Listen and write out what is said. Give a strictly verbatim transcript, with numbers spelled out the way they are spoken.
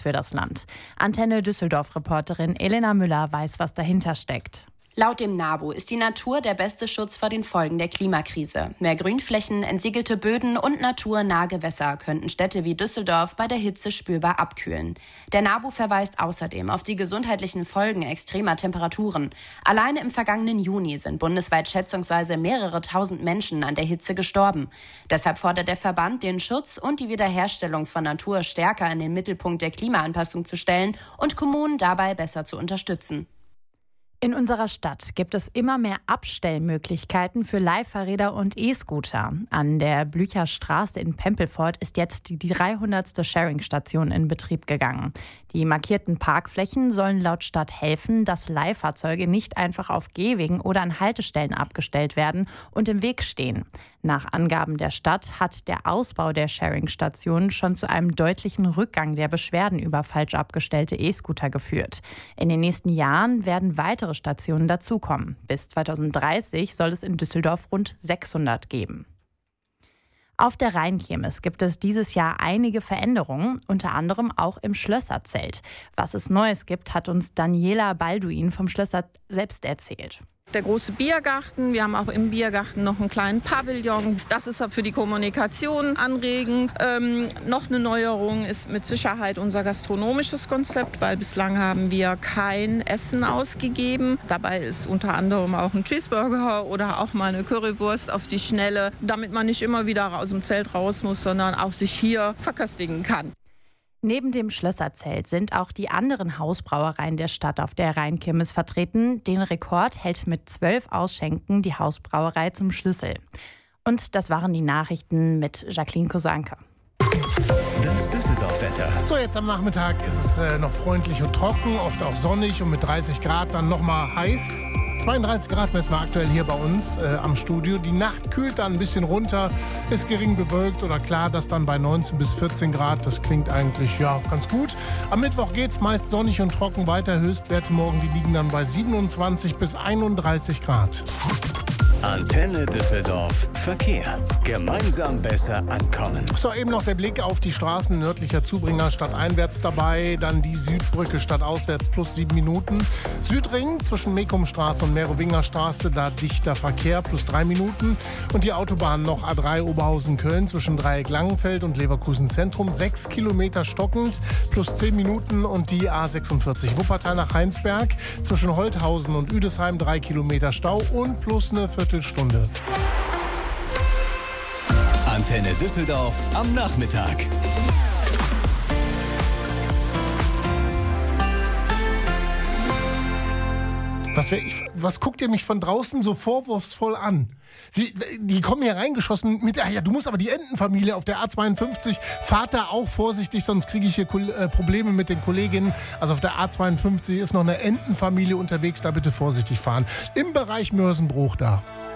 für das Land. Antenne Düsseldorf-Reporterin Elena Müller weiß, was dahinter steckt. Laut dem NABU ist die Natur der beste Schutz vor den Folgen der Klimakrise. Mehr Grünflächen, entsiegelte Böden und naturnahe Gewässer könnten Städte wie Düsseldorf bei der Hitze spürbar abkühlen. Der NABU verweist außerdem auf die gesundheitlichen Folgen extremer Temperaturen. Alleine im vergangenen Juni sind bundesweit schätzungsweise mehrere tausend Menschen an der Hitze gestorben. Deshalb fordert der Verband, den Schutz und die Wiederherstellung von Natur stärker in den Mittelpunkt der Klimaanpassung zu stellen und Kommunen dabei besser zu unterstützen. In unserer Stadt gibt es immer mehr Abstellmöglichkeiten für Leihfahrräder und E-Scooter. An der Blücherstraße in Pempelfort ist jetzt die dreihundertste Sharing-Station in Betrieb gegangen. Die markierten Parkflächen sollen laut Stadt helfen, dass Leihfahrzeuge nicht einfach auf Gehwegen oder an Haltestellen abgestellt werden und im Weg stehen. Nach Angaben der Stadt hat der Ausbau der Sharing-Stationen schon zu einem deutlichen Rückgang der Beschwerden über falsch abgestellte E-Scooter geführt. In den nächsten Jahren werden weitere Stationen dazukommen. Bis zweitausenddreißig soll es in Düsseldorf rund sechshundert geben. Auf der Rheinkirmes gibt es dieses Jahr einige Veränderungen, unter anderem auch im Schlösserzelt. Was es Neues gibt, hat uns Daniela Balduin vom Schlösser selbst erzählt. Der große Biergarten, wir haben auch im Biergarten noch einen kleinen Pavillon. Das ist für die Kommunikation anregend. Ähm, noch eine Neuerung ist mit Sicherheit unser gastronomisches Konzept, weil bislang haben wir kein Essen ausgegeben. Dabei ist unter anderem auch ein Cheeseburger oder auch mal eine Currywurst auf die Schnelle, damit man nicht immer wieder aus dem Zelt raus muss, sondern auch sich hier verköstigen kann. Neben dem Schlösserzelt sind auch die anderen Hausbrauereien der Stadt auf der Rheinkirmes vertreten. Den Rekord hält mit zwölf Ausschenken die Hausbrauerei zum Schlüssel. Und das waren die Nachrichten mit Jacqueline Kosanke. Das Düsseldorf-Wetter. So, jetzt am Nachmittag ist es äh, noch freundlich und trocken, oft auch sonnig und mit dreißig Grad dann nochmal heiß. zweiunddreißig Grad messen wir aktuell hier bei uns äh, am Studio. Die Nacht kühlt dann ein bisschen runter, ist gering bewölkt oder klar, das dann bei neunzehn bis vierzehn Grad. Das klingt eigentlich ja ganz gut. Am Mittwoch geht es meist sonnig und trocken weiter. Höchstwerte morgen, die liegen dann bei siebenundzwanzig bis einunddreißig Grad. Antenne Düsseldorf Verkehr. Gemeinsam besser ankommen. So, eben noch der Blick auf die Straßen. Nördlicher Zubringer stadteinwärts dabei. Dann die Südbrücke stadtauswärts plus sieben Minuten. Südring zwischen Mekumstraße und Merowingerstraße, da dichter Verkehr plus drei Minuten. Und die Autobahn noch A drei Oberhausen-Köln zwischen Dreieck-Langenfeld und Leverkusen Zentrum. Sechs Kilometer stockend plus zehn Minuten. Und die A sechsundvierzig Wuppertal nach Heinsberg zwischen Holthausen und Üdesheim drei Kilometer Stau und plus eine Viertelstunde. Antenne Düsseldorf am Nachmittag. Was, ich, was guckt ihr mich von draußen so vorwurfsvoll an? Sie, die kommen hier reingeschossen mit, ah ja, du musst aber die Entenfamilie auf der A zweiundfünfzig, fahrt da auch vorsichtig, sonst kriege ich hier äh, Probleme mit den Kolleginnen. Also auf der A zweiundfünfzig ist noch eine Entenfamilie unterwegs, da bitte vorsichtig fahren. Im Bereich Mörsenbruch da.